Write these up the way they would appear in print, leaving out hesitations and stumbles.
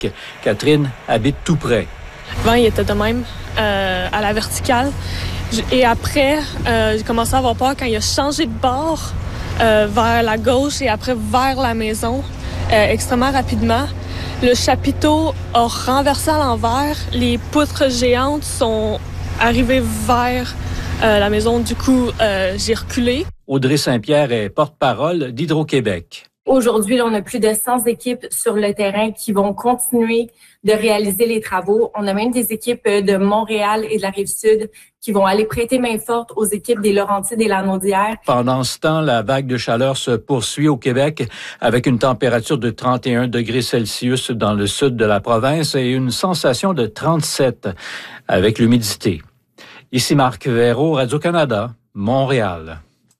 Catherine habite tout près. Avant, il était de même, à la verticale. Et après, j'ai commencé à avoir peur quand il a changé de bord vers la gauche et après vers la maison, extrêmement rapidement. Le chapiteau a renversé à l'envers. Les poutres géantes sont arrivées vers la maison. Du coup, j'ai reculé. Audrey Saint-Pierre est porte-parole d'Hydro-Québec. Aujourd'hui, on a plus de 100 équipes sur le terrain qui vont continuer de réaliser les travaux. On a même des équipes de Montréal et de la Rive-Sud qui vont aller prêter main forte aux équipes des Laurentides et la Naudière. Pendant ce temps, la vague de chaleur se poursuit au Québec avec une température de 31 degrés Celsius dans le sud de la province et une sensation de 37 avec l'humidité. Ici Marc Véraud, Radio-Canada, Montréal.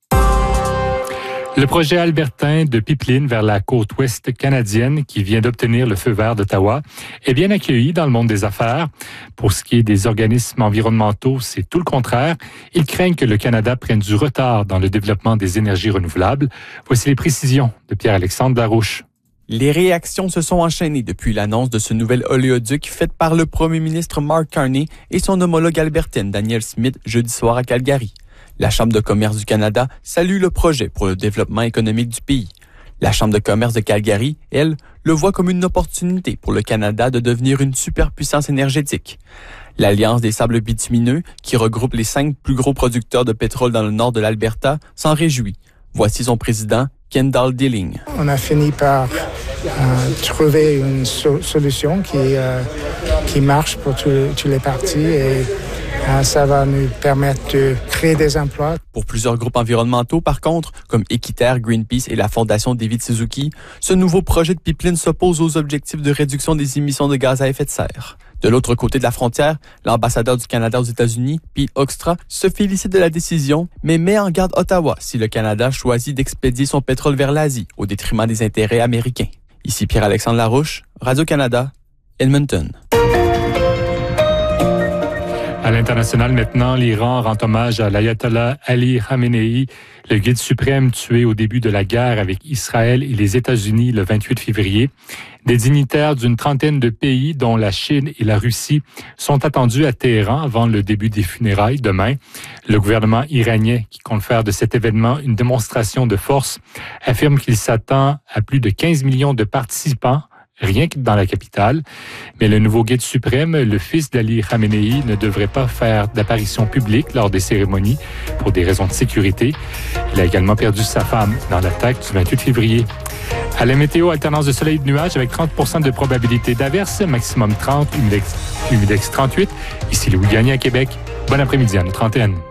Le projet albertain de pipeline vers la côte ouest canadienne, qui vient d'obtenir le feu vert d'Ottawa, est bien accueilli dans le monde des affaires. Pour ce qui est des organismes environnementaux, c'est tout le contraire. Ils craignent que le Canada prenne du retard dans le développement des énergies renouvelables. Voici les précisions de Pierre-Alexandre Larouche. Les réactions se sont enchaînées depuis l'annonce de ce nouvel oléoduc faite par le premier ministre Mark Carney et son homologue albertaine Danielle Smith jeudi soir à Calgary. La Chambre de commerce du Canada salue le projet pour le développement économique du pays. La Chambre de commerce de Calgary, elle, le voit comme une opportunité pour le Canada de devenir une superpuissance énergétique. L'Alliance des sables bitumineux, qui regroupe les 5 plus gros producteurs de pétrole dans le nord de l'Alberta, s'en réjouit. Voici son président, Kendall Dilling. On a fini par trouver une solution qui marche pour tous les partis et ça va nous permettre de créer des emplois. Pour plusieurs groupes environnementaux, par contre, comme Équiterre, Greenpeace et la Fondation David Suzuki, ce nouveau projet de pipeline s'oppose aux objectifs de réduction des émissions de gaz à effet de serre. De l'autre côté de la frontière, l'ambassadeur du Canada aux États-Unis, Pete Hoekstra, se félicite de la décision, mais met en garde Ottawa si le Canada choisit d'expédier son pétrole vers l'Asie, au détriment des intérêts américains. Ici Pierre-Alexandre Larouche, Radio-Canada, Edmonton. À l'international maintenant, l'Iran rend hommage à l'ayatollah Ali Khamenei, le guide suprême tué au début de la guerre avec Israël et les États-Unis le 28 février. Des dignitaires d'une trentaine de pays, dont la Chine et la Russie, sont attendus à Téhéran avant le début des funérailles demain. Le gouvernement iranien, qui compte faire de cet événement une démonstration de force, affirme qu'il s'attend à plus de 15 millions de participants, rien que dans la capitale. Mais le nouveau guide suprême, le fils d'Ali Khamenei, ne devrait pas faire d'apparition publique lors des cérémonies pour des raisons de sécurité. Il a également perdu sa femme dans l'attaque du 28 février. À la météo, alternance de soleil et de nuages avec 30% de probabilité d'averse, maximum 30, humidex 38. Ici Louis Gagné à Québec. Bon après-midi à notre antenne.